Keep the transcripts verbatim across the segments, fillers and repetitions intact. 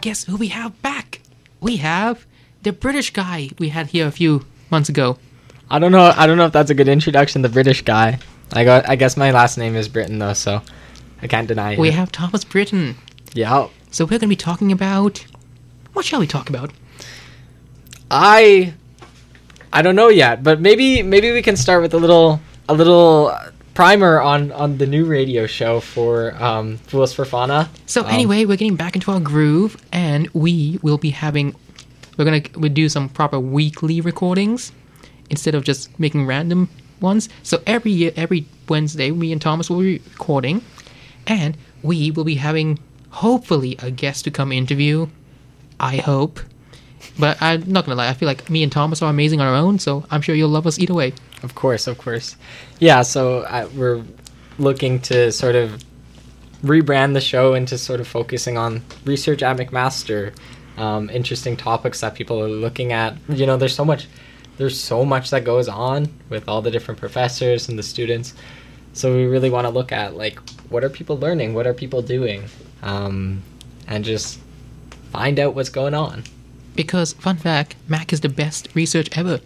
And guess who we have back? We have the British guy we had here a few months ago. I don't know. I don't know if that's a good introduction. The British guy. I got. I guess my last name is Britton though, so I can't deny it. We have Thomas Britton. Yeah. So we're going to be talking about... What shall we talk about? I... I don't know yet, but maybe maybe we can start with a little a little primer on, on the new radio show for um, Fools for Fauna. So um, anyway, we're getting back into our groove, and we will be having... We're going to we'll do some proper weekly recordings instead of just making random ones. So every year, every Wednesday, me and Thomas will be recording, and we will be having, hopefully, a guest to come interview. I hope. But I'm not going to lie, I feel like me and Thomas are amazing on our own, so I'm sure you'll love us either way. Of course, of course. Yeah, so I, we're looking to sort of rebrand the show into sort of focusing on research at McMaster, um, interesting topics that people are looking at. You know, there's so much, there's so much that goes on with all the different professors and the students. So we really want to look at, like, what are people learning? What are people doing? Um, and just find out what's going on. Because, fun fact, Mac is the best research ever.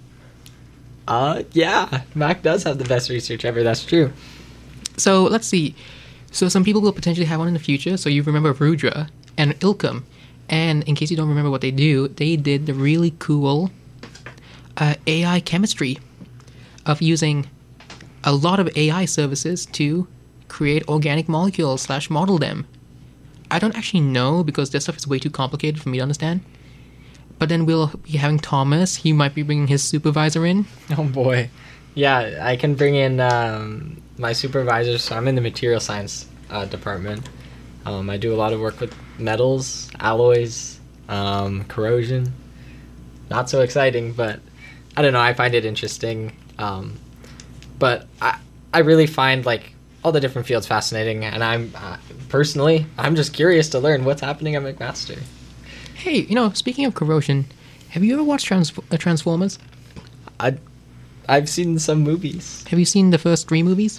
Uh, yeah, Mac does have the best research ever, that's true. So, let's see. So, some people will potentially have one in the future. So, you remember Rudra and Ilkum. And in case you don't remember what they do, they did the really cool uh, A I chemistry of using a lot of A I services to create organic molecules slash model them. I don't actually know because this stuff is way too complicated for me to understand. But then we'll be having Thomas. He might be bringing his supervisor in. Oh, boy. Yeah, I can bring in um, my supervisor. So I'm in the material science uh, department. Um, I do a lot of work with metals, alloys, um, corrosion. Not so exciting, but I don't know. I find it interesting. Um, but I, I really find, like, all the different fields fascinating. And I'm, uh, personally, I'm just curious to learn what's happening at McMaster. Hey, you know, speaking of corrosion, have you ever watched Trans- uh, Transformers? I, I've seen some movies. Have you seen the first three movies?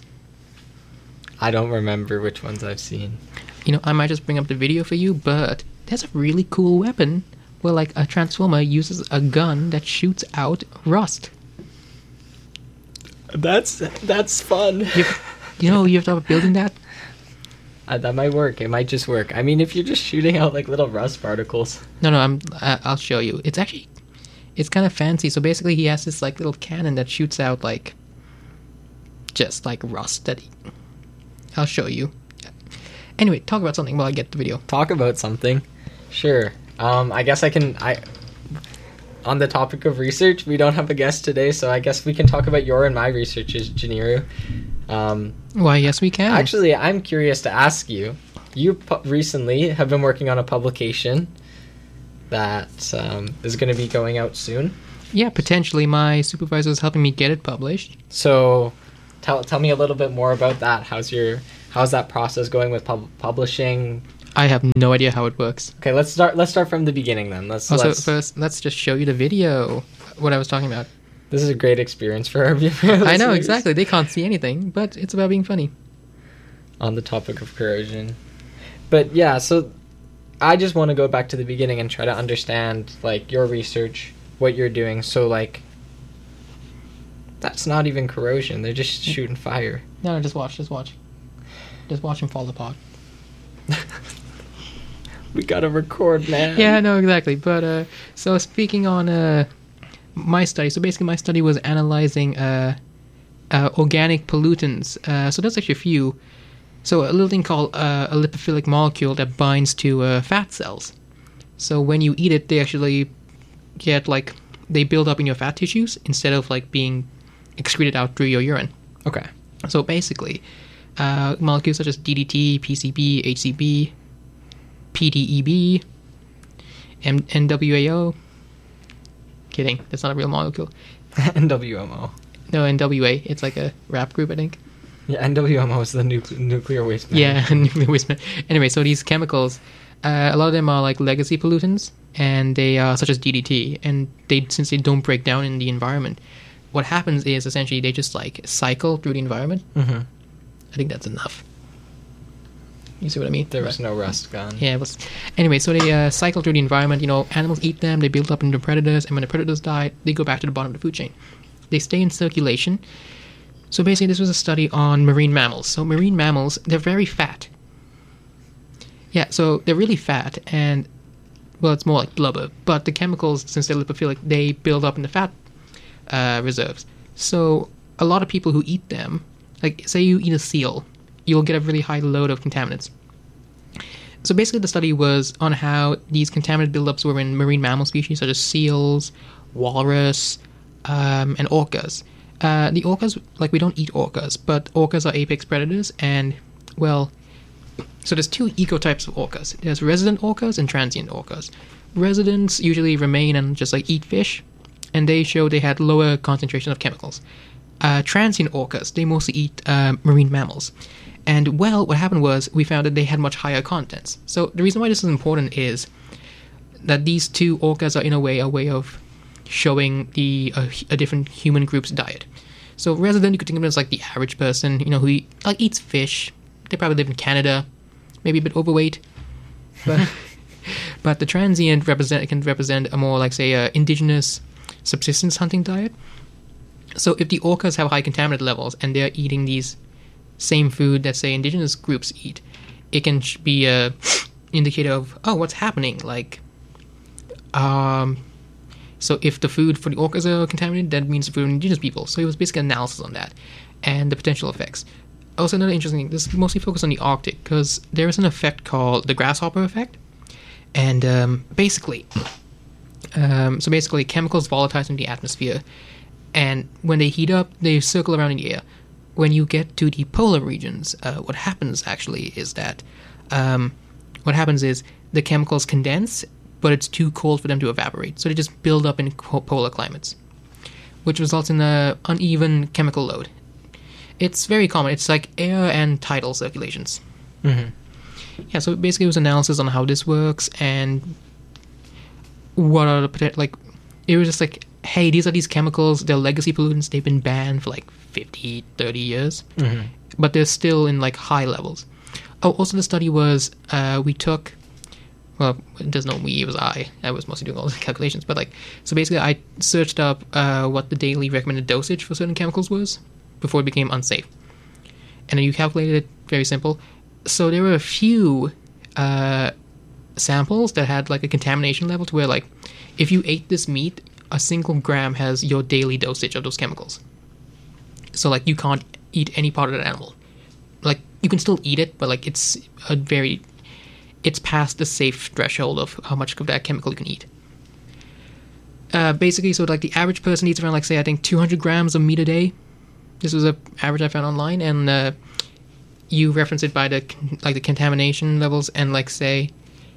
I don't remember which ones I've seen. You know, I might just bring up the video for you, but there's a really cool weapon where, like, a Transformer uses a gun that shoots out rust. That's that's fun. You, you know, you have to start building that. Uh, that might work. It might just work. I mean, if you're just shooting out like little rust particles. No, no, I'm. I, I'll show you. It's actually, it's kind of fancy. So basically, he has this like little cannon that shoots out like, just like rust. That he, I'll show you. Anyway, talk about something while I get the video. Talk about something. Sure. Um, I guess I can. I. On the topic of research, we don't have a guest today, so I guess we can talk about your and my research, Janiru. Um, Why, yes, we can. Actually, I'm curious to ask you. You pu- recently have been working on a publication that um, is going to be going out soon. Yeah, potentially. My supervisor is helping me get it published. So, tell tell me a little bit more about that. How's your how's that process going with pub- publishing? I have no idea how it works. Okay, let's start. Let's start from the beginning then. Let's. Also, let's, first, let's just show you the video. What I was talking about. This is a great experience for our viewers. I know, exactly. They can't see anything, but it's about being funny. On the topic of corrosion. But yeah, so I just want to go back to the beginning and try to understand, like, your research, what you're doing. So, like, that's not even corrosion. They're just shooting fire. No, no, just watch, just watch. Just watch them fall apart. We gotta record, man. Yeah, no, exactly. But, uh, so speaking on, uh, my study, so basically my study was analyzing uh, uh, organic pollutants. Uh, so there's actually a few. So a little thing called uh, a lipophilic molecule that binds to uh, fat cells. So when you eat it, they actually get like, they build up in your fat tissues instead of like being excreted out through your urine. Okay. So basically, uh, molecules such as D D T, P C B, H C B, P D E B, M- N W A O. Kidding, that's not a real molecule. N W M O. No, N W A. It's like a rap group, I think. Yeah, N W M O is the nu- nuclear waste management. Yeah, nuclear waste management. Anyway, so these chemicals, uh, a lot of them are like legacy pollutants, and they are such as D D T, and they since they don't break down in the environment, what happens is essentially they just like cycle through the environment. Mm-hmm. I think that's enough. You see what I mean? There was no rust gone. Yeah, it was. Anyway, so they uh, cycle through the environment. You know, animals eat them, they build up into predators, and when the predators die, they go back to the bottom of the food chain. They stay in circulation. So basically, this was a study on marine mammals. So marine mammals, they're very fat. Yeah, so they're really fat, and, well, it's more like blubber. But the chemicals, since they're lipophilic, they build up in the fat uh, reserves. So a lot of people who eat them, like, say you eat a seal, you'll get a really high load of contaminants. So basically the study was on how these contaminant buildups were in marine mammal species such as seals, walrus, um, and orcas. Uh, the orcas, like, we don't eat orcas, but orcas are apex predators, and, well, so there's two ecotypes of orcas. There's resident orcas and transient orcas. Residents usually remain and just, like, eat fish, and they show they had lower concentration of chemicals. Uh, transient orcas, they mostly eat uh, marine mammals. And, well, what happened was we found that they had much higher contents. So the reason why this is important is that these two orcas are, in a way, a way of showing the uh, a different human group's diet. So resident, you could think of it as like the average person, you know, who eat, like eats fish. They probably live in Canada, maybe a bit overweight. But, but the transient represent can represent a more, like, say, uh, indigenous subsistence hunting diet. So if the orcas have high contaminant levels and they're eating these same food that, say, indigenous groups eat, it can be a indicator of, oh, what's happening? Like, um, so if the food for the orcas are contaminated, that means the food for indigenous people. So it was basically an analysis on that and the potential effects. Also, another interesting thing, this is mostly focused on the Arctic because there is an effect called the grasshopper effect. And um, basically, um, so basically chemicals volatilize in the atmosphere, and when they heat up, they circle around in the air. When you get to the polar regions, uh, what happens actually is that um, what happens is the chemicals condense, but it's too cold for them to evaporate. So they just build up in polar climates, which results in an uneven chemical load. It's very common. It's like air and tidal circulations. Mm-hmm. Yeah, so basically it was analysis on how this works and what are the potential, like, it was just like, hey, these are these chemicals, they're legacy pollutants, they've been banned for like fifty, thirty years, mm-hmm. but they're still in like high levels. Oh, also the study was, uh, we took, well, there's no we, it was I, I was mostly doing all the calculations, but like, so basically I searched up uh, what the daily recommended dosage for certain chemicals was before it became unsafe. And then you calculated it, very simple. So there were a few uh, samples that had like a contamination level to where like, if you ate this meat, a single gram has your daily dosage of those chemicals. So, like, you can't eat any part of that animal. Like, you can still eat it, but, like, it's a very... It's past the safe threshold of how much of that chemical you can eat. Uh, basically, so, like, the average person eats around, like, say, I think two hundred grams of meat a day. This was a average I found online, and uh, you reference it by the, like, the contamination levels, and, like, say...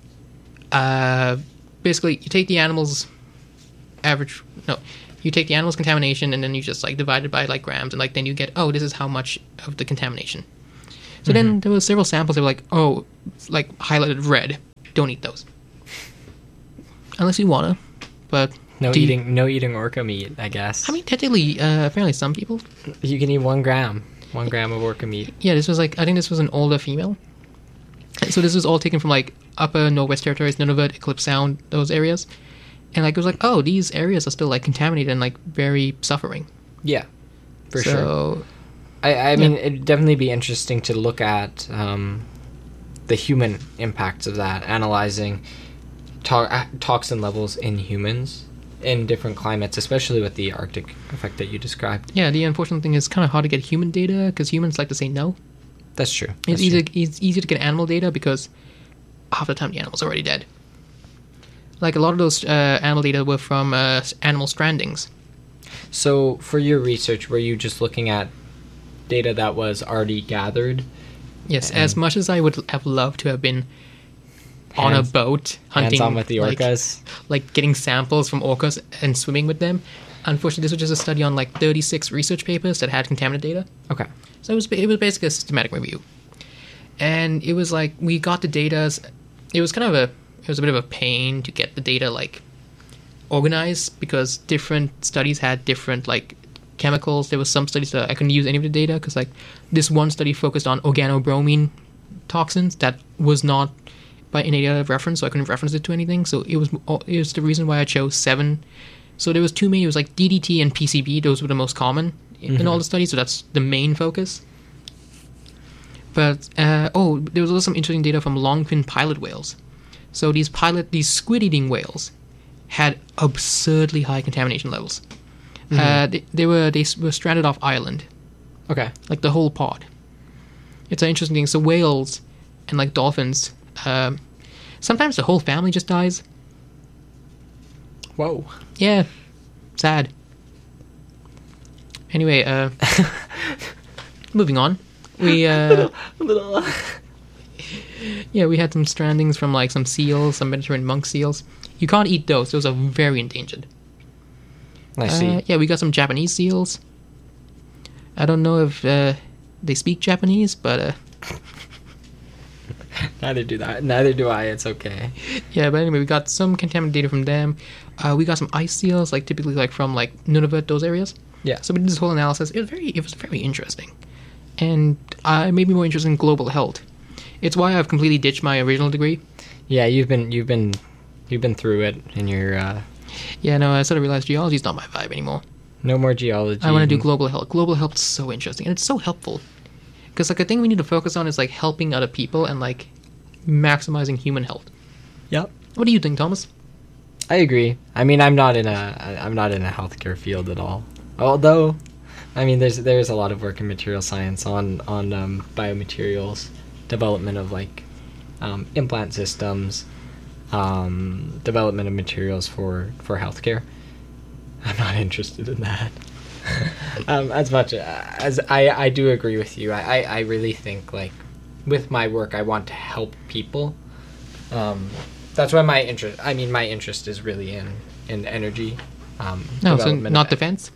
Uh, basically, you take the animal's... average no you take the animal's contamination and then you just like divide it by like grams, and like then you get, oh, this is how much of the contamination. So mm-hmm. then there were several samples that were like, oh, like highlighted red, don't eat those unless you wanna, but no you, eating no eating orca meat, I guess. I mean, technically, uh, apparently some people, you can eat one gram one gram of orca meat. Yeah, this was like, I think this was an older female, so this was all taken from like upper Northwest Territories, Nunavut, Eclipse Sound, those areas. And, like, it was like, oh, these areas are still, like, contaminated and, like, very suffering. Yeah, for so, sure. I, I mean, yeah. It'd definitely be interesting to look at um, the human impacts of that, analyzing to- toxin levels in humans in different climates, especially with the Arctic effect that you described. Yeah, the unfortunate thing is kind of hard to get human data because humans like to say no. That's true. It's, That's easy, true. it's easy to get animal data because half the time the animal's already dead. Like, a lot of those uh, animal data were from uh, animal strandings. So, for your research, were you just looking at data that was already gathered? Yes, as much as I would have loved to have been on hands, a boat hunting, hands on with the orcas, like, like getting samples from orcas and swimming with them. Unfortunately, this was just a study on like thirty-six research papers that had contaminated data. Okay, so it was it was basically a systematic review, and it was like we got the data. It was kind of a it was a bit of a pain to get the data like organized because different studies had different like chemicals. There was some studies that I couldn't use any of the data because like this one study focused on organobromine toxins that was not by any other reference, so I couldn't reference it to anything. So it was it was the reason why I chose seven. So there was two main. It was like D D T and P C B. Those were the most common in, Mhm. in all the studies. So that's the main focus. But uh, oh, there was also some interesting data from long-fin pilot whales. So these pilot these squid-eating whales had absurdly high contamination levels. Mhm. Uh, they, they were they were stranded off island, Okay. like the whole pod. It's an interesting thing. So whales and like dolphins, um, sometimes the whole family just dies. Whoa. Yeah, sad. Anyway, uh, moving on. We uh, Little. yeah, we had some strandings from like some seals, some Mediterranean monk seals. You can't eat those; those are very endangered. I see. Uh, yeah, we got some Japanese seals. I don't know if uh, they speak Japanese, but uh, Neither do that. Neither do I. It's okay. yeah. But anyway, we got some contaminated data from them. Uh, we got some ice seals, like typically like from like Nunavut, those areas. Yeah. So we did this whole analysis. It was very, it was very interesting, and uh, it made me more interested in global health. It's why I've completely ditched my original degree. Yeah, you've been you've been you've been through it in your uh, Yeah, no, I sort of realized geology's not my vibe anymore. no more geology. I want to do global health. Global health is so interesting, and it's so helpful. Because like a thing we need to focus on is like helping other people and like maximizing human health. Yep. What do you think, Thomas? I agree. I mean, I'm not in a I- I'm not in a healthcare field at all. Although, I mean, there's there's a lot of work in material science on on um, biomaterials, development of like um, implant systems, um, development of materials for for healthcare. I'm not interested in that. um, as much as I I do agree with you. I, I I really think like with my work I want to help people. Um, that's why my interest. I mean, my interest is really in in energy. Um, No, so development not of- defense.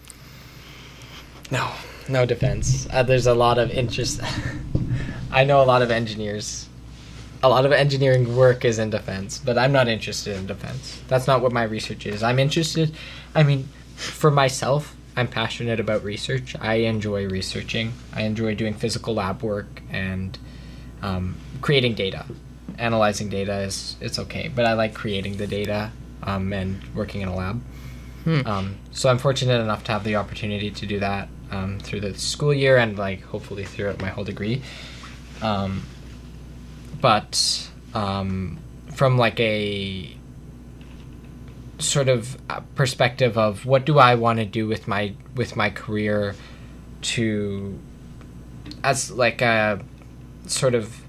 No, no defense. Uh, there's a lot of interest. I know a lot of engineers. A lot of engineering work is in defense, but I'm not interested in defense. That's not what my research is. I'm interested. I mean, for myself, I'm passionate about research. I enjoy researching. I enjoy doing physical lab work and um, creating data. Analyzing data is it's okay, but I like creating the data um, and working in a lab. Hmm. Um, so I'm fortunate enough to have the opportunity to do that um, through the school year and like hopefully throughout my whole degree. Um, but um, from like a sort of uh, perspective of what do I want to do with my with my career to as like a sort of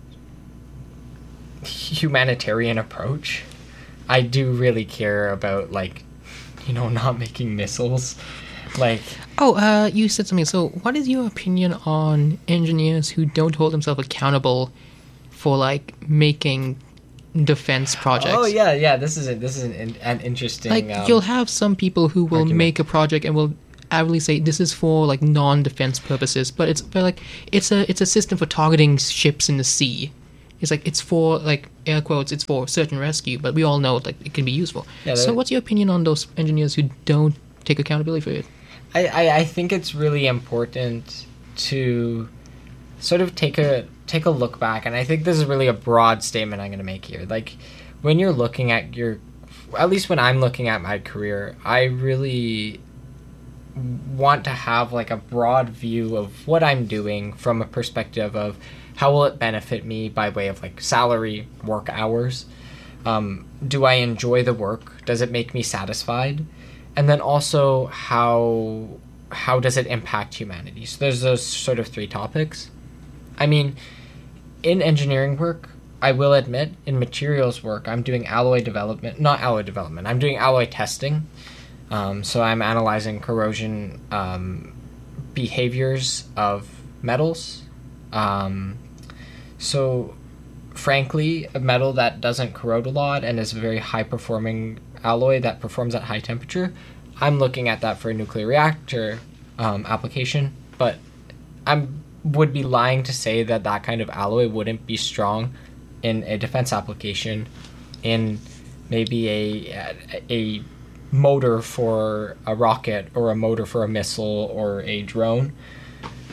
humanitarian approach, I do really care about like you know not making missiles like Oh, uh, you said something. So, what is your opinion on engineers who don't hold themselves accountable for like making defense projects? oh yeah yeah this is a, this is an, an interesting Like um, you'll have some people who will argument. make a project and will avidly say this is for like non-defense purposes, but it's but like it's a it's a system for targeting ships in the sea. It's like it's for like air quotes it's for search and rescue, but we all know like it can be useful. Yeah, so that- what's your opinion on those engineers who don't take accountability for it? I, I, I think it's really important to sort of take a take a look back, and I think this is really a broad statement I'm going to make here. Like when you're looking at your, at least when I'm looking at my career, I really want to have like a broad view of what I'm doing from a perspective of how will it benefit me by way of like salary, work hours. Um, do I enjoy the work? Does it make me satisfied? And then also how how does it impact humanity? So there's those sort of three topics. I mean, in engineering work, I will admit, in materials work, I'm doing alloy development, not alloy development, I'm doing alloy testing. Um, so I'm analyzing corrosion um, behaviors of metals. Um, so frankly, a metal that doesn't corrode a lot and is a very high performing alloy that performs at high temperature, I'm looking at that for a nuclear reactor um, application, but I would be lying to say that that kind of alloy wouldn't be strong in a defense application, in maybe a a motor for a rocket or a motor for a missile or a drone.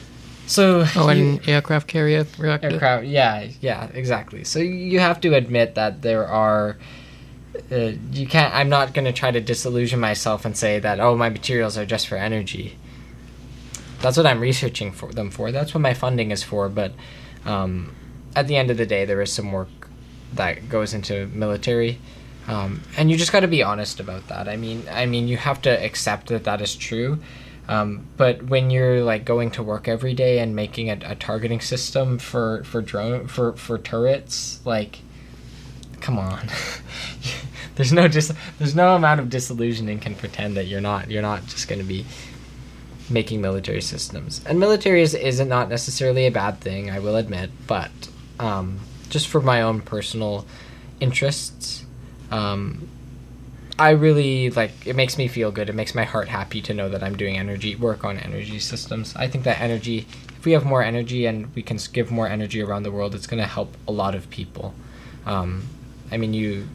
So Oh, you- and aircraft carrier reactor. aircraft, yeah, yeah, exactly. So you have to admit that there are. Uh, you can't. I'm not going to try to disillusion myself and say that oh, my materials are just for energy. That's what I'm researching for them for. That's what my funding is for. But um, at the end of the day, there is some work that goes into military, um, and you just got to be honest about that. I mean, I mean, you have to accept that that is true. Um, but when you're like going to work every day and making a, a targeting system for for drone for for turrets, like, come on, there's no dis- there's no amount of disillusioning can pretend that you're not you're not just going to be making military systems. And military is isn't not necessarily a bad thing, I will admit, but um, just for my own personal interests. Um, I really like it makes me feel good. It makes my heart happy to know that I'm doing energy work on energy systems. I think that energy, if we have more energy and we can give more energy around the world, it's going to help a lot of people. Um, I mean, you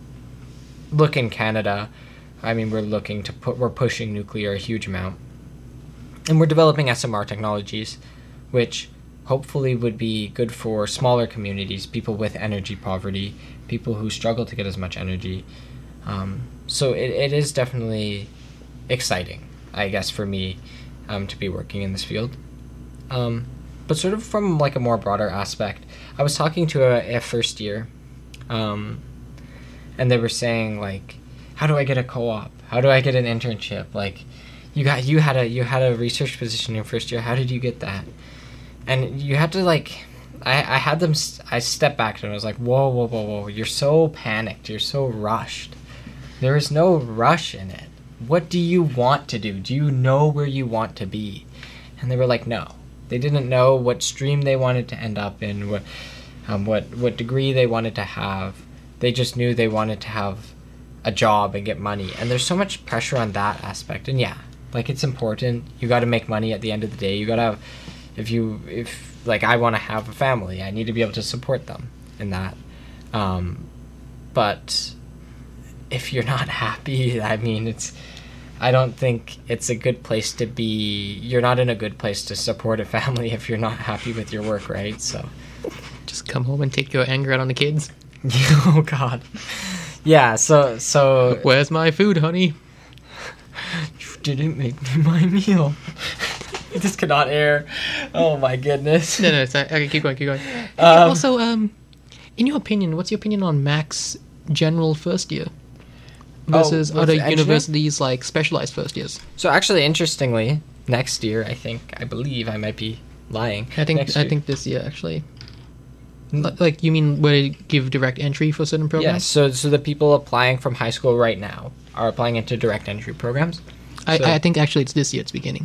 look in Canada. I mean, we're looking to put we're pushing nuclear a huge amount, and we're developing S M R technologies, which hopefully would be good for smaller communities, people with energy poverty, people who struggle to get as much energy. Um, so it, it is definitely exciting, I guess, for me um, to be working in this field. Um, but sort of from like a more broader aspect, I was talking to a, a first year, um, and they were saying like, how do I get a co-op? How do I get an internship? Like, you got you had a you had a research position in your first year. How did you get that? And you had to like, I, I had them. St- I stepped back and I was like, whoa, whoa, whoa, whoa! You're so panicked. You're so rushed. There is no rush in it. What do you want to do? Do you know where you want to be? And they were like, no. They didn't know what stream they wanted to end up in, what um, what what degree they wanted to have. They just knew they wanted to have a job and get money. And there's so much pressure on that aspect. And yeah, like it's important. You got to make money at the end of the day. You got to have, if you, if like I want to have a family, I need to be able to support them in that. Um, but if you're not happy, I mean, it's, I don't think it's a good place to be. You're not in a good place to support a family if you're not happy with your work, right? So Just come home and take your anger out on the kids. oh God, yeah. So so Where's my food, honey? you didn't make me my meal. This cannot air. Oh my goodness. No, no, it's not. Okay, keep going, keep going. Um, also, um, in your opinion, what's your opinion on Mac's general first year versus Oh, with other engineering? universities like specialized first years? So actually, interestingly, next year, I think, I believe, I might be lying. I think Next I year- think this year actually. Li- Like you mean where they give direct entry for certain Yes. programs? So so the people applying from high school right now are applying into direct entry programs. I, So- I think actually it's this year. It's beginning.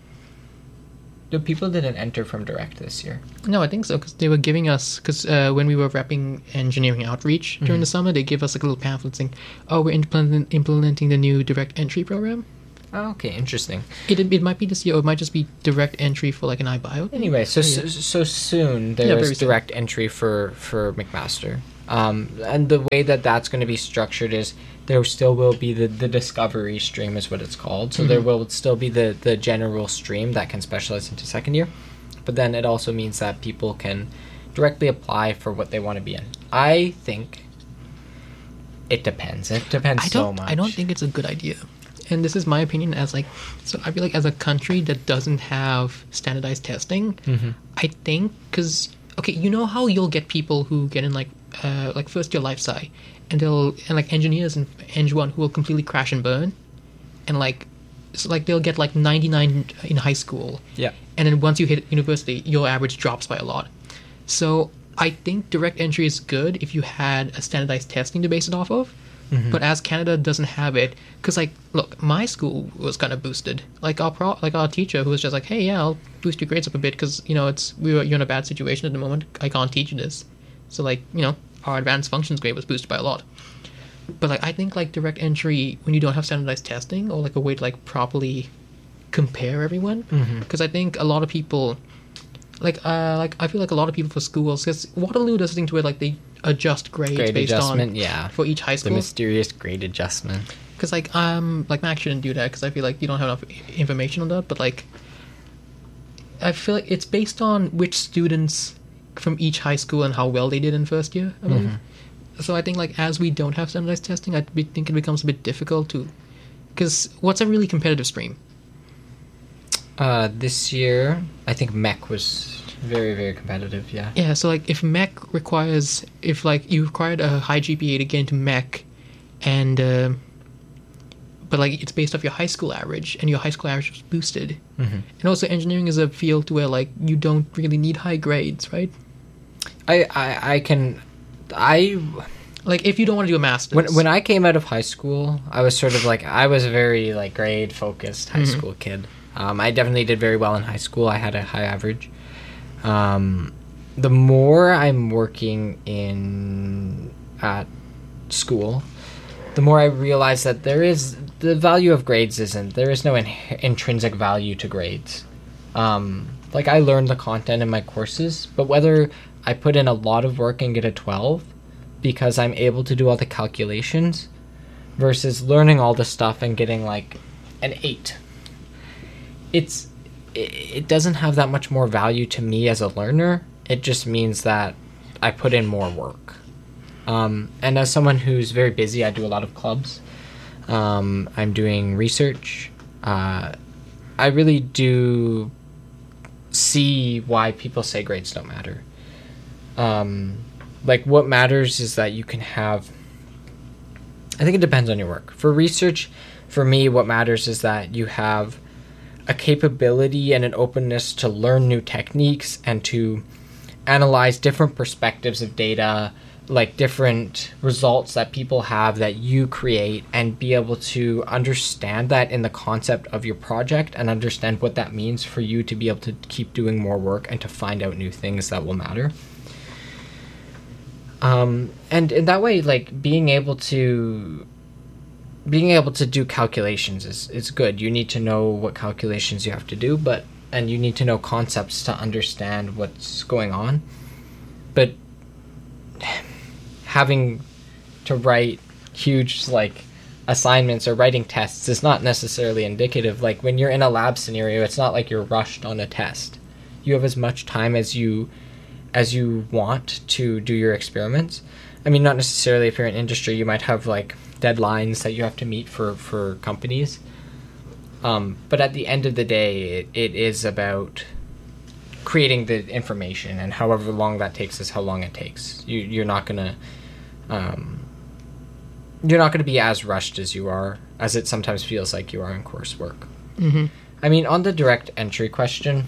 The people didn't enter from direct this year. No, I think so because they were giving us because uh, when we were wrapping engineering outreach during Mm-hmm. the summer, they give us like a little pamphlet saying, "Oh, we're implement- implementing the new direct entry program." Oh, okay, interesting. It it might be this year, or it might just be direct entry for like an iBio. thing. Anyway, so Oh, yeah. so, so soon Yeah, there very is soon. direct entry for for McMaster, um, and the way that that's going to be structured is there still will be the, the discovery stream is what it's called. So there Mhm. will still be the the general stream that can specialize into second year, but then it also means that people can directly apply for what they want to be in. I think it depends. It depends I don't. so much. I don't think it's a good idea. And this is my opinion as like, so I feel like as a country that doesn't have standardized testing, Mhm. I think because okay, you know how you'll get people who get in like uh, like first year life sci, and they'll and like engineers in Eng one who will completely crash and burn, and like so like they'll get like ninety-nine in high school, Yeah. and then once you hit university, your average drops by a lot. So I think direct entry is good if you had a standardized testing to base it off of. Mhm. But as Canada doesn't have it, because like, look, my school was kind of boosted. Like our pro, like our teacher who was just like, hey, yeah, I'll boost your grades up a bit because you know it's we were you're in a bad situation at the moment. I can't teach you this, so like you know our advanced functions grade was boosted by a lot. But like I think like direct entry when you don't have standardized testing or like a way to like properly compare everyone, Mhm. because I think a lot of people. Like, uh, like I feel like a lot of people for schools, because Waterloo does a thing to it, like they adjust grades Grade based adjustment, on yeah. for each high The school. mysterious grade adjustment. Because like um like Mac shouldn't do that because I feel like you don't have enough i- information on that. But like I feel like it's based on which students from each high school and how well they did in first year, I believe. Mm-hmm. So I think like as we don't have standardized testing, I be- think it becomes a bit difficult to, because what's a really competitive stream? Uh, this year, I think mech was very, very competitive, yeah. Yeah, so like if mech requires, if like you required a high G P A to get into mech, and, uh, but like it's based off your high school average, and your high school average was boosted. Mm-hmm. And also engineering is a field where like you don't really need high grades, right? I, I, I can, I... Like if you don't want to do a master's. When when I came out of high school, I was sort of like, I was a very like grade-focused high Mm-hmm. school kid. Um, I definitely did very well in high school. I had a high average. Um, the more I'm working in at school, the more I realize that there is the value of grades isn't there is no in, intrinsic value to grades. Um, like I learned the content in my courses, but whether I put in a lot of work and get a twelve because I'm able to do all the calculations versus learning all the stuff and getting like an eight. It's it doesn't have that much more value to me as a learner. It just means that I put in more work. Um, and as someone who's very busy, I do a lot of clubs. Um, I'm doing research. Uh, I really do see why people say grades don't matter. Um, like what matters is that you can have, I think it depends on your work. For research, for me, what matters is that you have a capability and an openness to learn new techniques and to analyze different perspectives of data, like different results that people have that you create, and be able to understand that in the concept of your project and understand what that means for you to be able to keep doing more work and to find out new things that will matter. Um, and in that way, like being able to being able to do calculations is, is good. You need to know what calculations you have to do, but and you need to know concepts to understand what's going on. But having to write huge like assignments or writing tests is not necessarily indicative. Like when you're in a lab scenario, it's not like you're rushed on a test. You have as much time as you as you want to do your experiments. I mean, not necessarily if you're in industry, you might have like deadlines that you have to meet for, for companies. Um, but at the end of the day, it, it is about creating the information, and however long that takes is how long it takes. You, you're not gonna, um, you're not gonna be as rushed as you are, as it sometimes feels like you are in coursework. Mm-hmm. I mean, on the direct entry question,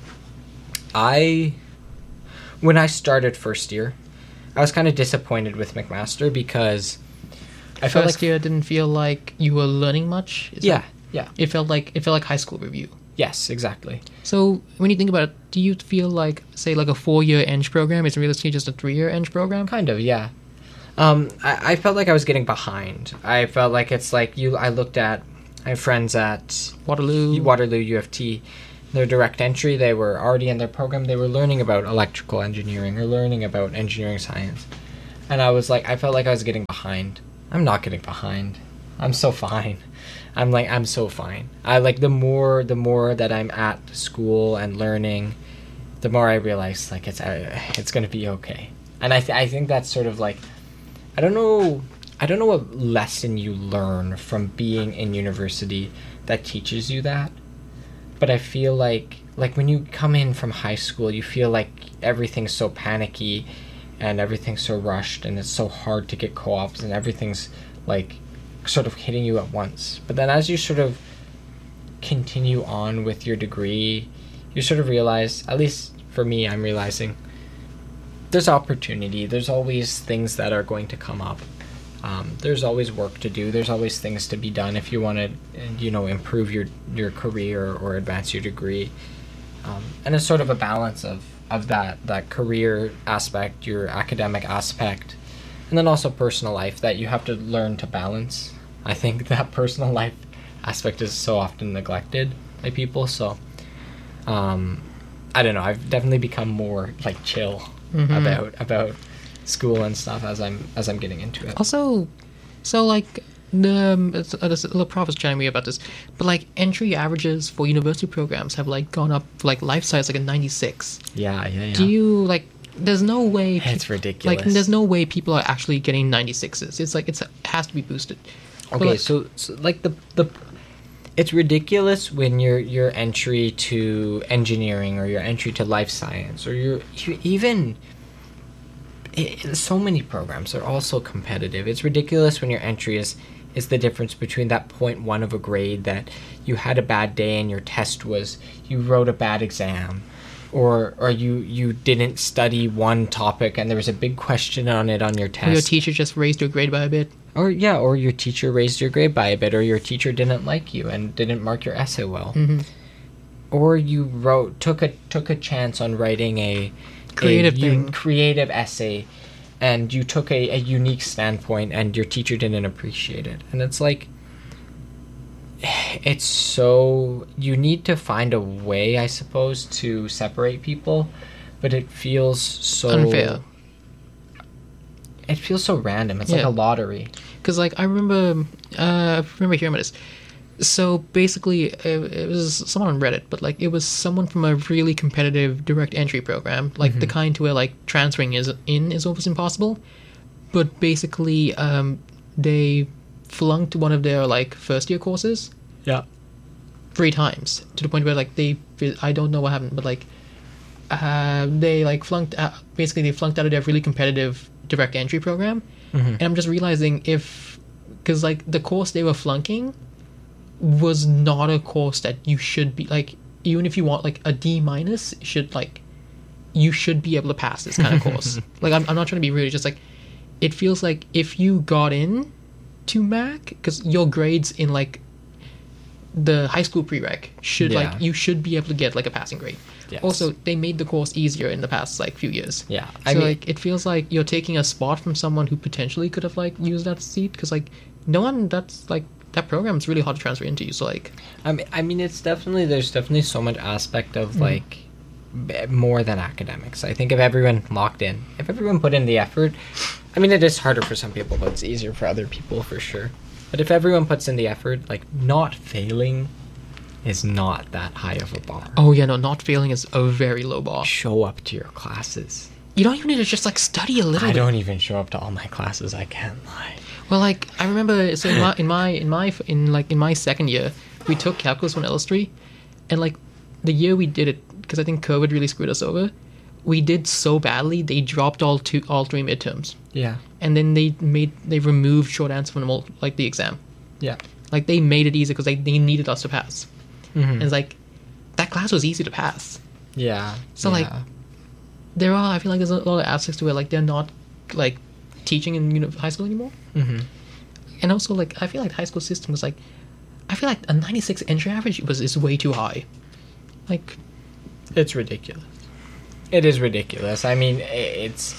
I, when I started first year, I was kind of disappointed with McMaster because I felt First like year didn't feel like you were learning much. Is yeah, that- yeah, It felt like it felt like high school review. yes, exactly. So when you think about it, do you feel like say like a four-year Eng program is realistically just a three-year Eng program? Kind of, yeah. Um, I, I felt like I was getting behind. I felt like it's like you. I looked at I have friends at Waterloo. Waterloo U of T. Their direct entry, they were already in their program. They were learning about electrical engineering or learning about engineering science, and I was like, I felt like I was getting behind. I'm not getting behind. I'm so fine. I'm like, I'm so fine. I like the more, the more that I'm at school and learning, the more I realize like it's, uh, it's gonna be okay. And I, th- I think that's sort of like, I don't know, I don't know what lesson you learn from being in university that teaches you that. But I feel like, like when you come in from high school, you feel like everything's so panicky, and everything's so rushed, and it's so hard to get co-ops, and everything's like sort of hitting you at once. But then as you sort of continue on with your degree, you sort of realize, at least for me, I'm realizing there's opportunity. There's always things that are going to come up. Um, there's always work to do. There's always things to be done if you want to, you know, improve your, your career or advance your degree. Um, and it's sort of a balance of, of that, that career aspect, your academic aspect, and then also personal life that you have to learn to balance. I think that personal life aspect is so often neglected by people. So, um, I don't know. I've definitely become more like chill Mm-hmm. about about school and stuff as I'm as I'm getting into it. Also, so like the um, it's, uh, there's a little prof was chatting to me about this, but like entry averages for university programs have like gone up for like life science like a ninety-six. Yeah, yeah, yeah. Do you like? There's no way. pe- It's ridiculous. Like, there's no way people are actually getting ninety-sixes. It's like it's it has to be boosted. But, Okay, like, so, so like the the it's ridiculous when your your entry to engineering or your entry to life science or your you even i so many programs are also competitive. It's ridiculous when your entry is is the difference between that point one of a grade that you had a bad day and your test was you wrote a bad exam, or or you you didn't study one topic and there was a big question on it on your test. or your teacher just raised your grade by a bit. Or yeah, or your teacher raised your grade by a bit, or your teacher didn't like you and didn't mark your essay well, Mm-hmm. or you wrote took a took a chance on writing a Creative a thing. creative essay, and you took a, a unique standpoint, and your teacher didn't appreciate it, and it's like it's so you need to find a way, I suppose, to separate people, but it feels so Unfair. It feels so random. It's like Yeah. a lottery. Because like I remember, uh, I remember hearing about this. So basically, it, it was someone on Reddit, but like it was someone from a really competitive direct entry program, like the kind to where like transferring is in is almost impossible. But basically, um, they flunked one of their like first year courses Yeah. three times to the point where like they, I don't know what happened, but like, uh, they like flunked. Uh, basically, they flunked out of their really competitive direct entry program. And I'm just realizing if, because like the course they were flunking was not a course that you should be like, even if you want like a D minus, should like, you should be able to pass this kind of course. Like I'm, I'm not trying to be rude. It's just like, it feels like if you got in to Mac, because your grades in like the high school prereq should Yeah. like you should be able to get like a passing grade. Yes. Also, they made the course easier in the past like few years. Yeah. So I mean, like it feels like you're taking a spot from someone who potentially could have like used that seat, because like no one that's like that program's really hard to transfer into. So like I mean, I mean, it's definitely there's definitely so much aspect of Mm. like b- more than academics. I think if everyone locked in, if everyone put in the effort, I mean, it is harder for some people, but it's easier for other people for sure. But if everyone puts in the effort, like not failing is not that high of a bar. oh yeah, no, not failing is a very low bar. Show up to your classes. You don't even need to just like study a little I bit. don't even show up to all my classes. I can't lie. Well, like I remember, so in my in my in my in like in my second year, we took calculus one L S three, and like the year we did it, because I think COVID really screwed us over. We did so badly, they dropped all two all three midterms, Yeah. and then they made they removed short answer from all, like the exam. Yeah. Like they made it easy because they they needed us to pass. Mm-hmm. And it's like that class was easy to pass. Yeah. So, like, yeah. There are I feel like there's a lot of aspects to it, like they're not like teaching in uni- high school anymore. Mm-hmm. And also, like, I feel like the high school system was like, I feel like a ninety-six entry average was is way too high. Like, It's ridiculous. It is ridiculous. I mean, i- it's.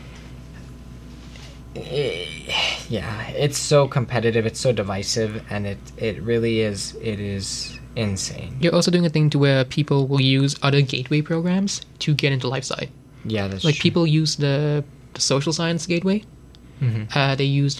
i yeah, it's so competitive. It's so divisive, and it it really is. It is insane. you're also doing a thing to where people will use other gateway programs to get into life sci. Yeah, that's Like, true. people use the, the social science gateway. Mhm. Uh, they used